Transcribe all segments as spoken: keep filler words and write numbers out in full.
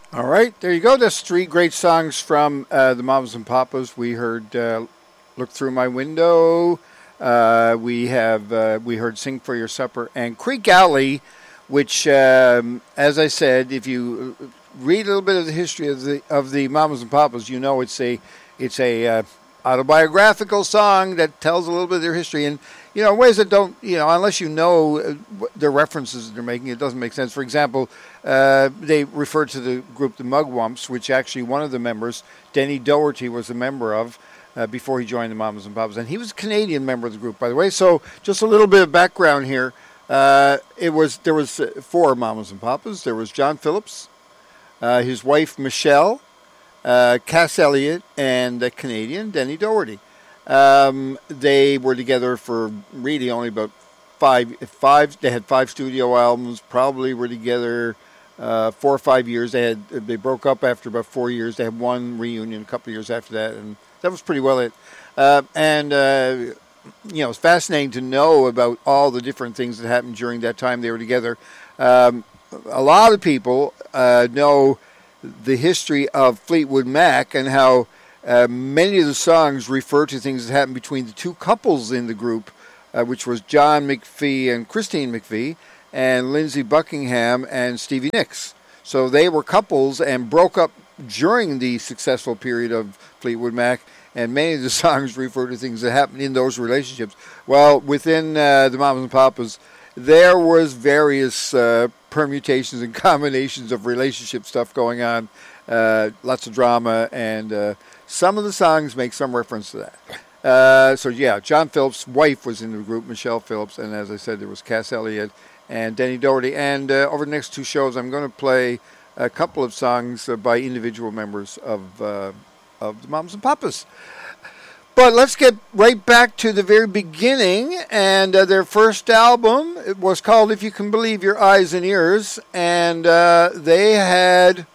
All right, there you go. That's three great songs from uh, the Mamas and Papas. We heard uh, "Look Through My Window." Uh, we have uh, we heard "Sing for Your Supper" and "Creek Alley," which, um, as I said, if you read a little bit of the history of the of the Mamas and Papas, you know it's a it's a uh, autobiographical song that tells a little bit of their history and you know ways that don't you know unless you know uh, the references that they're making, it doesn't make sense. For example, uh, they referred to the group the Mugwumps, which actually one of the members, Denny Doherty, was a member of. Uh, before he joined the Mamas and Papas, and he was a Canadian member of the group, by the way. So, just a little bit of background here. Uh, it was there was uh, four Mamas and Papas. There was John Phillips, uh, his wife Michelle, uh, Cass Elliot, and a Canadian, Denny Doherty. Um, they were together for really only about five. Five. They had five studio albums. Probably were together uh, four or five years. They had they broke up after about four years. They had one reunion a couple of years after that, and that was pretty well it. Uh, and uh, you know, it's fascinating to know about all the different things that happened during that time they were together. Um, a lot of people uh, know the history of Fleetwood Mac and how uh, many of the songs refer to things that happened between the two couples in the group, uh, which was John McVie and Christine McVie, and Lindsey Buckingham and Stevie Nicks. So they were couples and broke up during the successful period of Fleetwood Mac, and many of the songs refer to things that happened in those relationships. Well, within uh, the Mamas and Papas, there was various uh, permutations and combinations of relationship stuff going on, uh, lots of drama, and uh, some of the songs make some reference to that. Uh, so yeah, John Phillips' wife was in the group, Michelle Phillips, and as I said, there was Cass Elliot and Denny Doherty. And uh, over the next two shows, I'm going to play a couple of songs uh, by individual members of uh, of the Mamas and Papas. But let's get right back to the very beginning, and uh, their first album, it was called If You Can Believe Your Eyes and Ears, and uh, they had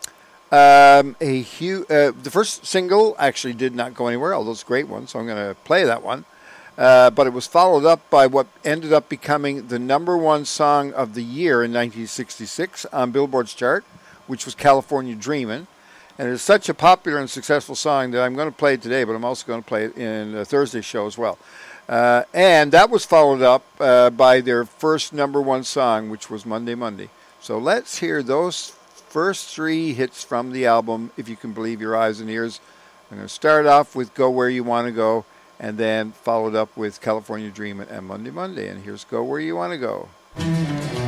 um, a huge, uh, the first single actually did not go anywhere, although it's a great one, so I'm going to play that one. Uh, but it was followed up by what ended up becoming the number one song of the year in nineteen sixty-six on Billboard's chart, which was California Dreamin'. And it's such a popular and successful song that I'm going to play it today, but I'm also going to play it in a Thursday show as well. Uh, and that was followed up uh, by their first number one song, which was Monday, Monday. So let's hear those first three hits from the album, If You Can Believe Your Eyes and Ears. I'm going to start off with Go Where You Want to Go, and then followed up with California Dreamin' and Monday, Monday. And here's Go Where You Want to Go.